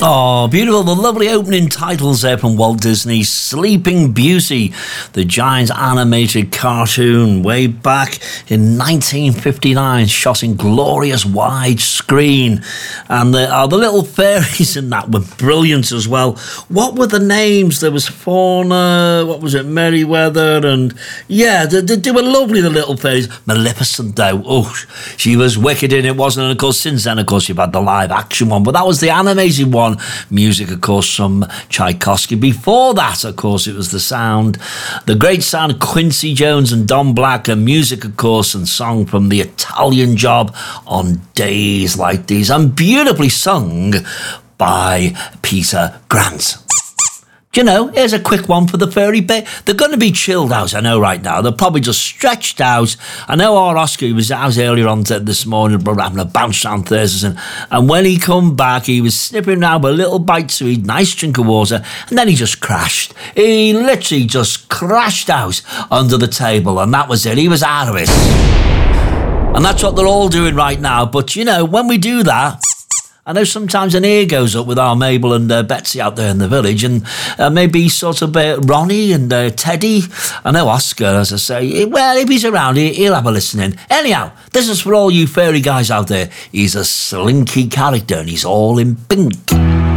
Oh, beautiful. The lovely opening titles there from Walt Disney's Sleeping Beauty, the Giants animated cartoon way back in 1959, shot in glorious widescreen. And the little fairies in that were brilliant as well. What were the names? There was Fauna, what was it, Merryweather, and yeah, they were lovely, the little fairies. Maleficent, though, oh, she was wicked in it, wasn't it? And of course, since then, of course, you've had the live action one, but that was the animated one. Music, of course, from Tchaikovsky. Before that, of course, it was the great sound of Quincy Jones and Don Black, and music, of course, and song from The Italian Job on Days Like These, and beautifully sung by Peter Grant. You know, here's a quick one for the furry bit. They're going to be chilled out, I know, right now. They're probably just stretched out. I know our Oscar, he was out earlier on this morning, having a bounce around Thursdays, and when he come back, he was snipping around with a little bite to eat, nice drink of water, and then he just crashed. He literally just crashed out under the table, and that was it. He was out of it. And that's what they're all doing right now. But, you know, when we do that, I know sometimes an ear goes up with our Mabel and Betsy out there in the village, and maybe sort of Ronnie and Teddy. I know Oscar, as I say, well, if he's around, he'll have a listening. Anyhow, this is for all you fairy guys out there. He's a slinky character and he's all in pink.